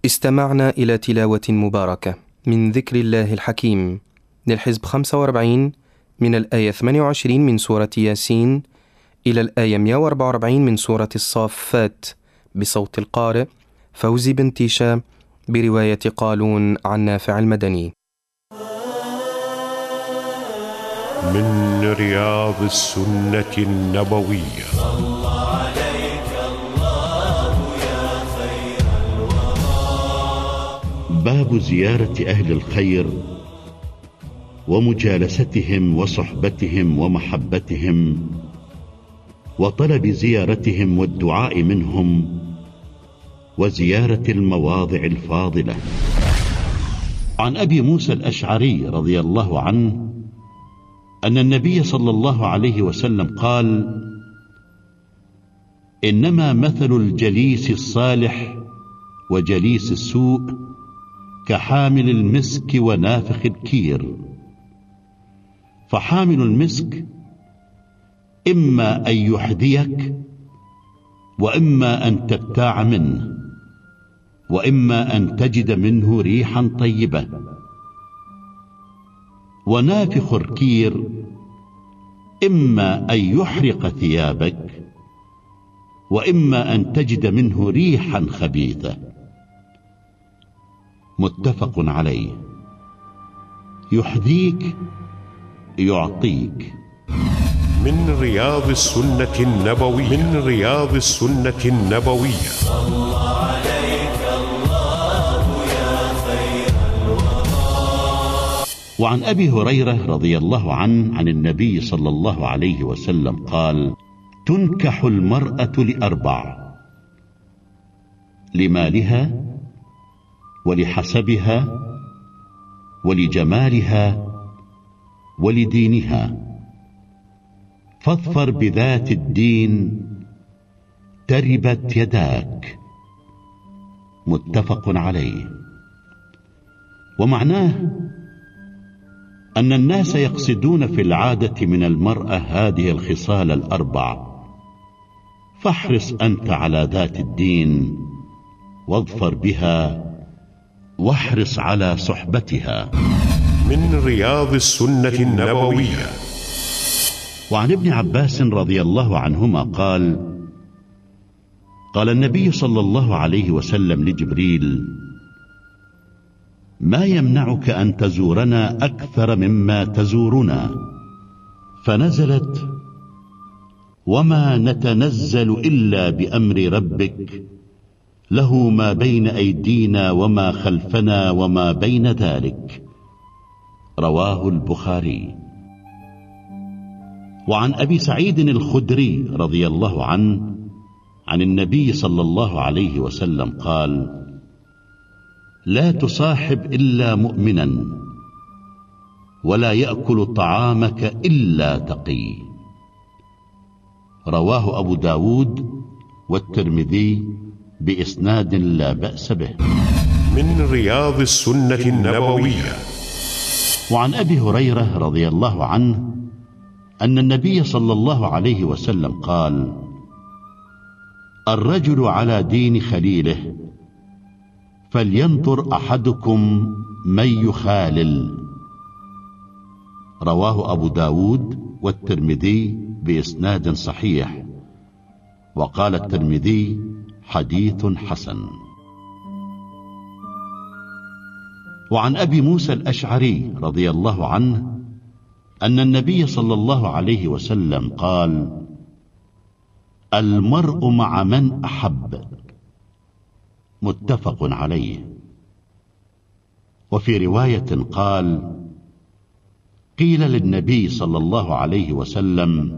استمعنا إلى تلاوة مباركة من ذكر الله الحكيم للحزب 45 من الآية 28 من سورة ياسين إلى الآية 144 من سورة الصافات بصوت القارئ فوزي بن تيشا برواية قالون عن نافع المدني. من رياض السنة النبوية. صلى عليك الله يا خير الورى. باب زيارة أهل الخير ومجالستهم وصحبتهم ومحبتهم وطلب زيارتهم والدعاء منهم وزيارة المواضع الفاضلة. عن أبي موسى الأشعري رضي الله عنه أن النبي صلى الله عليه وسلم قال: إنما مثل الجليس الصالح وجليس السوء كحامل المسك ونافخ الكير، فحامل المسك إما أن يحذيك وإما أن تبتاع منه وإما أن تجد منه ريحا طيبة، ونافخ الكير إما أن يحرق ثيابك وإما أن تجد منه ريحا خبيثة. متفق عليه. يحذيك يعطيك. من رياض السنة النبوية. من رياض السنة النبوية. صلى عليك الله يا خير الورى. وعن أبي هريرة رضي الله عنه عن النبي صلى الله عليه وسلم قال: تنكح المرأة لأربع: لمالها ولحسبها ولجمالها ولدينها، فاظفر بذات الدين تربت يداك. متفق عليه. ومعناه أن الناس يقصدون في العادة من المرأة هذه الخصال الأربع، فاحرص أنت على ذات الدين واظفر بها واحرص على صحبتها. من رياض السنة النبوية. وعن ابن عباس رضي الله عنهما قال: قال النبي صلى الله عليه وسلم لجبريل: ما يمنعك أن تزورنا أكثر مما تزورنا؟ فنزلت: وما نتنزل إلا بأمر ربك له ما بين أيدينا وما خلفنا وما بين ذلك. رواه البخاري. وعن أبي سعيد الخدري رضي الله عنه عن النبي صلى الله عليه وسلم قال: لا تصاحب إلا مؤمنا، ولا يأكل طعامك إلا تقي. رواه أبو داود والترمذي بإسناد لا بأس به. من رياض السنة النبوية. وعن أبي هريرة رضي الله عنه أن النبي صلى الله عليه وسلم قال: الرجل على دين خليله، فلينظر أحدكم من يخالل. رواه أبو داود والترمذي بإسناد صحيح، وقال الترمذي: حديث حسن. وعن أبي موسى الأشعري رضي الله عنه أن النبي صلى الله عليه وسلم قال: المرء مع من أحب. متفق عليه. وفي رواية قال: قيل للنبي صلى الله عليه وسلم: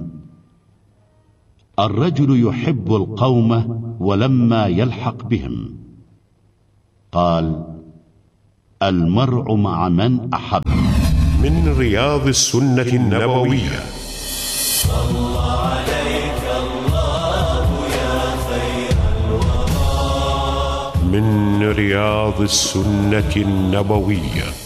الرجل يحب القوم ولما يلحق بهم. قال: المرء مع من أحب. من رياض السنة النبوية. صلى عليك الله يا خير الورى. من رياض السنة النبوية.